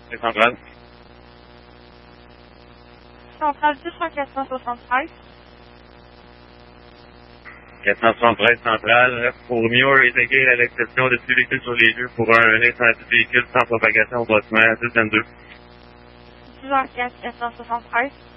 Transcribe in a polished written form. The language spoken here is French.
C'est central. Centrale 200 473. 473 centrale. Pour mieux intégrer à l'exception de tous véhicules sur les lieux pour un incendie de véhicule sans propagation au bâtiment 1022. 10h04 473.